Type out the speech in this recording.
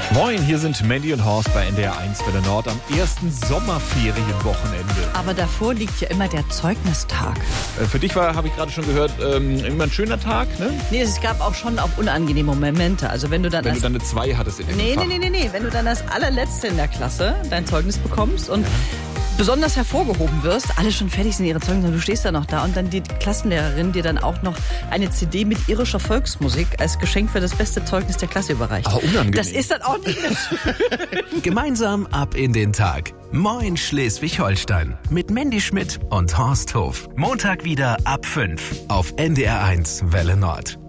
Moin, hier sind Mandy und Horst bei NDR 1 Welle Nord am ersten Sommerferienwochenende. Aber davor liegt ja immer der Zeugnistag. Für dich war, habe ich gerade schon gehört, immer ein schöner Tag, ne? Nee, es gab auch schon auch unangenehme Momente. Also wenn du dann Wenn du dann eine 2 hattest in dem Fach. Nee. Wenn du dann als allerletzte in der Klasse dein Zeugnis bekommst und besonders hervorgehoben wirst, alle schon fertig sind ihre Zeugnisse und du stehst da noch da und dann die Klassenlehrerin dir dann auch noch eine CD mit irischer Volksmusik als Geschenk für das beste Zeugnis der Klasse überreicht. Aber unangenehm. Das ist dann auch nicht mehr Gemeinsam ab in den Tag. Moin Schleswig-Holstein mit Mandy Schmidt und Horst Hof. Montag wieder ab 5 auf NDR 1 Welle Nord.